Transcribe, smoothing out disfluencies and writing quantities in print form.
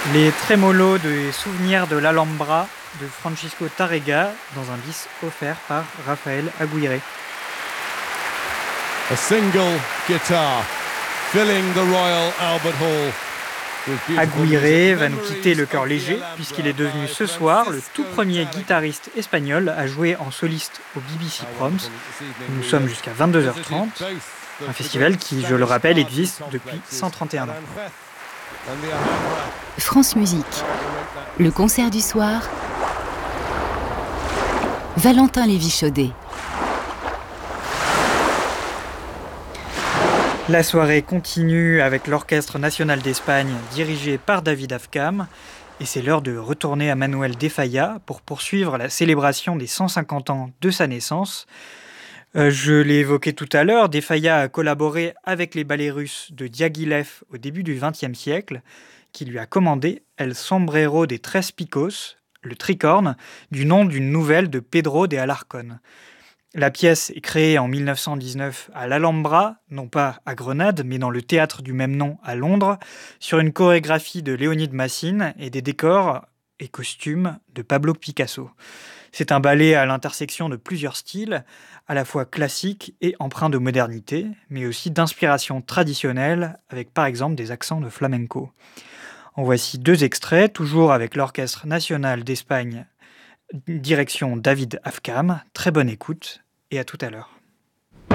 Les trémolos des souvenirs de l'Alhambra de Francisco Tárrega dans un bis offert par Raphaël Aguirre. A single guitar filling the Royal Albert Hall. Aguirre va nous quitter le cœur léger puisqu'il est devenu ce soir le tout premier guitariste espagnol à jouer en soliste au BBC Proms. Nous sommes jusqu'à 22h30, un festival qui, je le rappelle, existe depuis 131 ans. France Musique, le concert du soir, Valentin Lévy-Chaudet. La soirée continue avec l'Orchestre national d'Espagne dirigé par David Afkam et c'est l'heure de retourner à Manuel de Falla pour poursuivre la célébration des 150 ans de sa naissance. Je l'ai évoqué tout à l'heure, de Falla a collaboré avec les ballets russes de Diaghilev au début du XXe siècle, qui lui a commandé El Sombrero de Tres Picos, le tricorne, du nom d'une nouvelle de Pedro de Alarcón. La pièce est créée en 1919 à l'Alhambra, non pas à Grenade, mais dans le théâtre du même nom à Londres, sur une chorégraphie de Léonide Massine et des décors et costumes de Pablo Picasso. C'est un ballet à l'intersection de plusieurs styles, à la fois classiques et empreints de modernité, mais aussi d'inspiration traditionnelle, avec par exemple des accents de flamenco. En voici deux extraits, toujours avec l'Orchestre national d'Espagne, direction David Afkam. Très bonne écoute et à tout à l'heure.